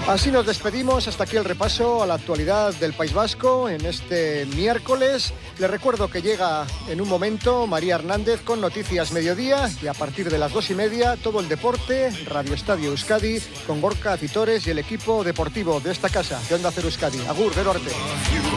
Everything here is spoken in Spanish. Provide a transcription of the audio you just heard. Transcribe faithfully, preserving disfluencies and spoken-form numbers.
Así nos despedimos, hasta aquí el repaso a la actualidad del País Vasco en este miércoles. Les recuerdo que llega en un momento María Hernández con Noticias Mediodía y a partir de las dos y media todo el deporte, Radio Estadio Euskadi, con Gorka Citores y el equipo deportivo de esta casa, de Onda Cero Euskadi. Agur, Gero arte.